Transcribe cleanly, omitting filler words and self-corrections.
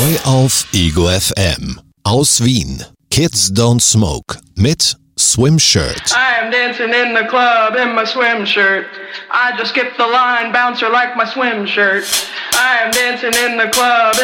Neu auf Ego FM. Aus Wien. Kids Don't Smoke mit Swim Shirt. I am dancing in the club in my swim shirt. I just skipped the line, bouncer like my swim shirt. I am dancing in the club